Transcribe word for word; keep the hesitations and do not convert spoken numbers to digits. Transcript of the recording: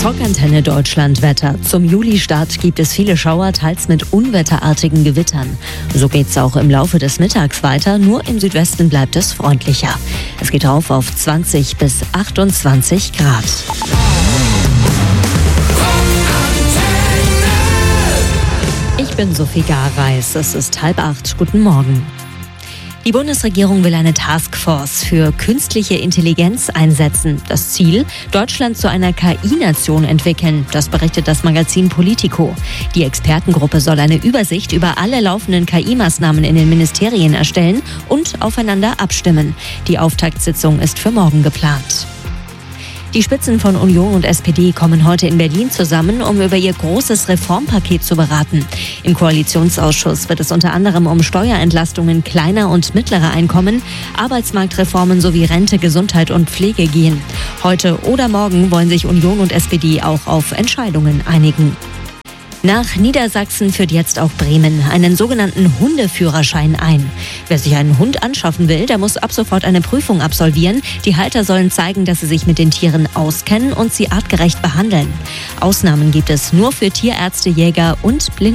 Das Rockantenne Deutschland Wetter. Zum Julistart gibt es viele Schauer, teils mit unwetterartigen Gewittern. So geht's auch im Laufe des Mittags weiter, nur im Südwesten bleibt es freundlicher. Es geht rauf auf zwanzig bis achtundzwanzig Grad. Ich bin Sophie Garreis, es ist halb acht. Guten Morgen. Die Bundesregierung will eine Taskforce für künstliche Intelligenz einsetzen. Das Ziel, Deutschland zu einer K I-Nation entwickeln. Das berichtet das Magazin Politico. Die Expertengruppe soll eine Übersicht über alle laufenden K I-Maßnahmen in den Ministerien erstellen und aufeinander abstimmen. Die Auftaktsitzung ist für morgen geplant. Die Spitzen von Union und S P D kommen heute in Berlin zusammen, um über ihr großes Reformpaket zu beraten. Im Koalitionsausschuss wird es unter anderem um Steuerentlastungen kleiner und mittlerer Einkommen, Arbeitsmarktreformen sowie Rente, Gesundheit und Pflege gehen. Heute oder morgen wollen sich Union und S P D auch auf Entscheidungen einigen. Nach Niedersachsen führt jetzt auch Bremen einen sogenannten Hundeführerschein ein. Wer sich einen Hund anschaffen will, der muss ab sofort eine Prüfung absolvieren. Die Halter sollen zeigen, dass sie sich mit den Tieren auskennen und sie artgerecht behandeln. Ausnahmen gibt es nur für Tierärzte, Jäger und Blinde.